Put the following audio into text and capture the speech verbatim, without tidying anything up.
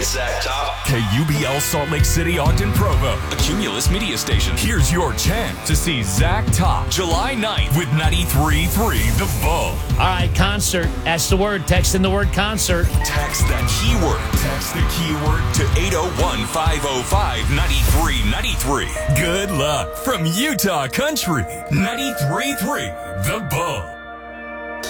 is Zach Top. K U B L Salt Lake City, Ogden, Provo, a Cumulus media station. Here's your chance to see Zach Top July ninth with ninety-three point three The Bull. All right, concert. That's the word. Text in the word concert. Text that keyword. Text the keyword to eight oh one, five oh five, nine three nine three. Good luck from Utah Country. ninety-three point three The Bull.